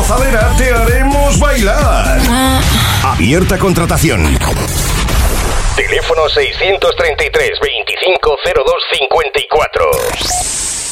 gozadera te haremos bailar. Abierta contratación. Teléfono 633 250254.